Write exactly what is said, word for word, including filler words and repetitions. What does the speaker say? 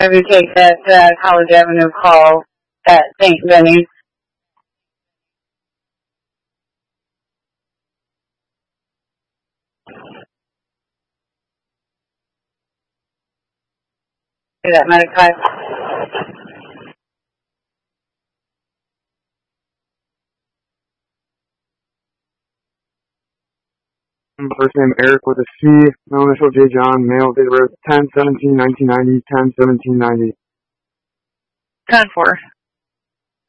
Have you take that uh, College Avenue call at Saint Benny's? See that Medicaid? First name Eric with a C, no initial J. John, male, date of birth ten seventeen nineteen ninety, ten seventeen ninety. ten four.